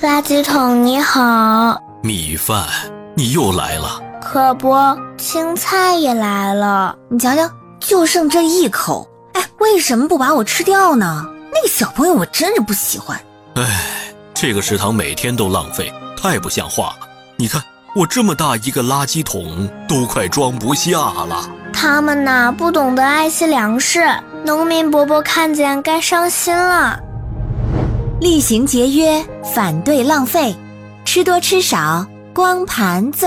垃圾桶你好。 米饭，你又来了。 可不，青菜也来了。 你瞧瞧，就剩这一口，为什么不把我吃掉呢？那个小朋友我真是不喜欢。 这个食堂每天都浪费，太不像话了。你看，我这么大一个垃圾桶都快装不下了。 他们呐，不懂得爱惜粮食，农民伯伯看见该伤心了。 厉行节约，反对浪费，吃多吃少，光盘最